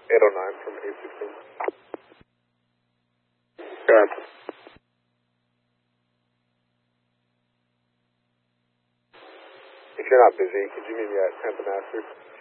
809 from 816. Gotcha. If you're not busy, could you meet me at Tampa Master?